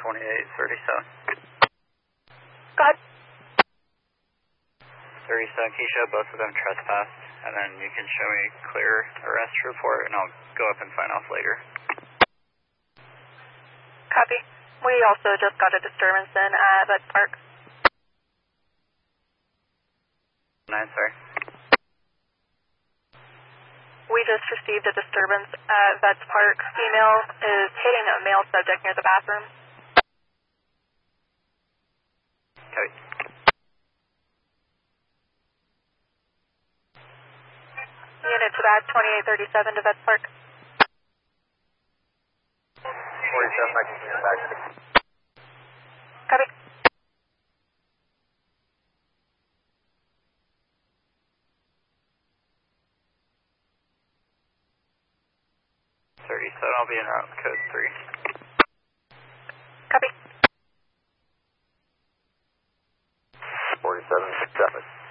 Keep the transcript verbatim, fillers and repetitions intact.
twenty-eight thirty-seven. Go ahead. thirty-seven, can you show both of them trespassed? And then you can show me clear arrest report, and I'll go up and sign off later. Copy. We also just got a disturbance in at Vets Park. Nine, sorry. We just received a disturbance at Vets Park. Female is hitting a male subject near the bathroom. Okay. Unit to that, twenty-eight thirty-seven to Vets Park. forty-seven, I can bring it back. Copy. thirty-seven, I'll be in route code three. Copy. forty-seven, seven.